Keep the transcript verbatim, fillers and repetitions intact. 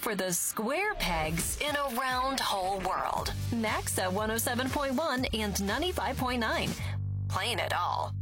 for the square pegs in a round hole world. Next at one oh seven point one and ninety-five point nine. Playing it all.